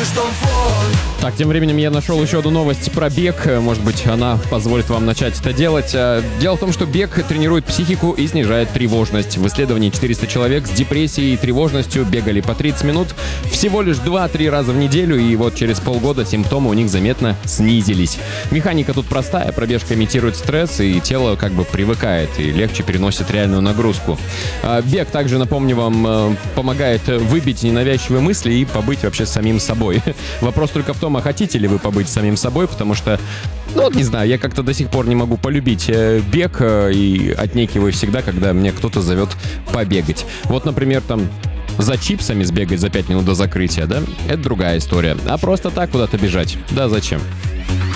Так, тем временем я нашел еще одну новость про бег. Может быть, она позволит вам начать это делать. Дело в том, что бег тренирует психику и снижает тревожность. В исследовании 400 человек с депрессией и тревожностью бегали по 30 минут всего лишь 2-3 раза в неделю, и вот через полгода симптомы у них заметно снизились. Механика тут простая. Пробежка имитирует стресс, и тело как бы привыкает и легче переносит реальную нагрузку. Бег также, напомню вам, помогает выбить ненавязчивые мысли и побыть вообще самим собой. Вопрос только в том, а хотите ли вы побыть самим собой, потому что, не знаю, я как-то до сих пор не могу полюбить бег и отнекиваю всегда, когда мне кто-то зовет побегать. Вот, например, там за чипсами сбегать за 5 минут до закрытия, да? Это другая история. А просто так куда-то бежать? Да зачем?